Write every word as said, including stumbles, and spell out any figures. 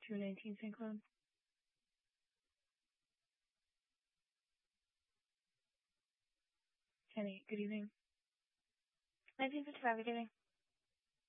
two nineteen Saint Cloud. ten eight, good evening. nineteen fifty-five, good evening.